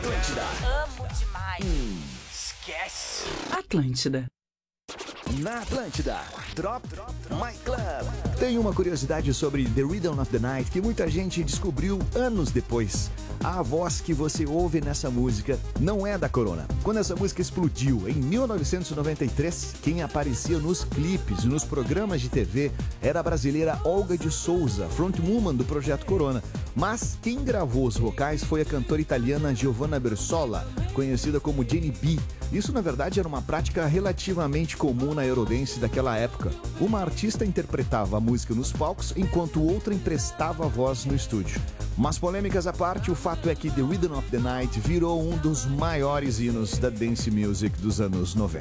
Atlântida. Amo demais. Esquece. Atlântida. Na Atlântida, Drop My Club. Tem uma curiosidade sobre The Rhythm of the Night que muita gente descobriu anos depois. A voz que você ouve nessa música não é da Corona. Quando essa música explodiu em 1993, quem aparecia nos clipes e nos programas de TV era a brasileira Olga de Souza, frontwoman do Projeto Corona. Mas quem gravou os vocais foi a cantora italiana Giovanna Bersola, conhecida como Jenny B. Isso, na verdade, era uma prática relativamente comum na Eurodance daquela época. Uma artista interpretava a música nos palcos, enquanto outra emprestava a voz no estúdio. Mas polêmicas à parte, o fato é que The Rhythm of the Night virou um dos maiores hinos da dance music dos anos 90.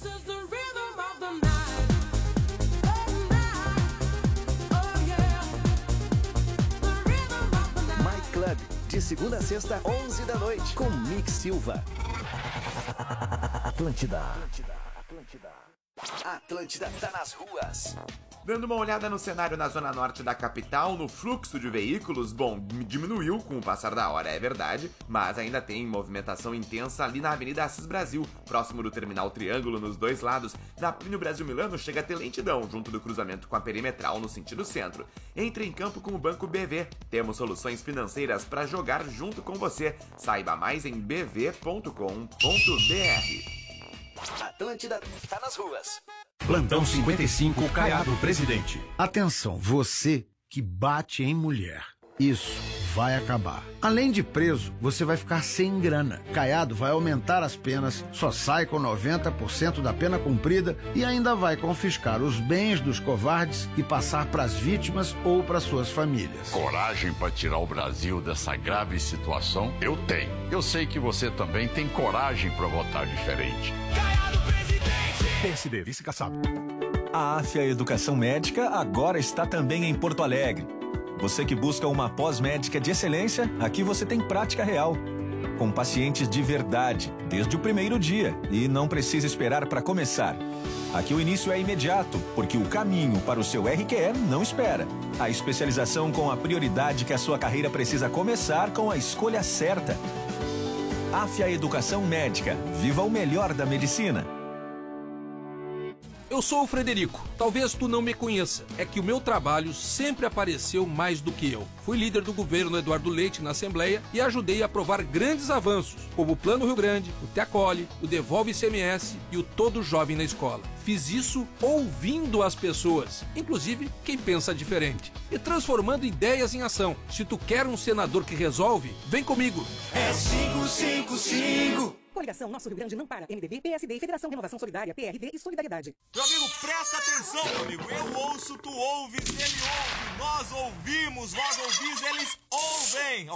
My Club, de segunda a sexta, 11 da noite, com Mick Silva. Atlântida. Atlântida tá nas ruas. Dando uma olhada no cenário na zona norte da capital, no fluxo de veículos, bom, diminuiu com o passar da hora, é verdade, mas ainda tem movimentação intensa ali na Avenida Assis Brasil, próximo do Terminal Triângulo nos dois lados. Na Plínio Brasil Milano chega a ter lentidão junto do cruzamento com a Perimetral no sentido centro. Entre em campo com o Banco BV. Temos soluções financeiras para jogar junto com você. Saiba mais em bv.com.br. Atlântida tá nas ruas. Plantão 55, Caiado Presidente. Atenção, você que bate em mulher. Isso vai acabar. Além de preso, você vai ficar sem grana. Caiado vai aumentar as penas, só sai com 90% da pena cumprida e ainda vai confiscar os bens dos covardes e passar para as vítimas ou para suas famílias. Coragem para tirar o Brasil dessa grave situação? Eu tenho. Eu sei que você também tem coragem para votar diferente. PSD, vice-caçado. A AFIA Educação Médica agora está também em Porto Alegre. Você que busca uma pós-médica de excelência, aqui você tem prática real. Com pacientes de verdade, desde o primeiro dia, e não precisa esperar para começar. Aqui o início é imediato, porque o caminho para o seu RQE não espera. A especialização com a prioridade que a sua carreira precisa começar com a escolha certa. AFIA Educação Médica. Viva o melhor da medicina. Eu sou o Frederico. Talvez tu não me conheça. É que o meu trabalho sempre apareceu mais do que eu. Fui líder do governo Eduardo Leite na Assembleia e ajudei a aprovar grandes avanços, como o Plano Rio Grande, o Te Acolhe, o Devolve ICMS e o Todo Jovem na Escola. Fiz isso ouvindo as pessoas, inclusive quem pensa diferente, e transformando ideias em ação. Se tu quer um senador que resolve, vem comigo. É 555. Coligação Nosso Rio Grande não para. MDB, PSD, Federação Renovação Solidária, PRD e Solidariedade. Meu amigo, presta atenção, meu amigo. Eu ouço, tu ouves, ele ouve. Nós ouvimos, vós ouvis, eles ouvem.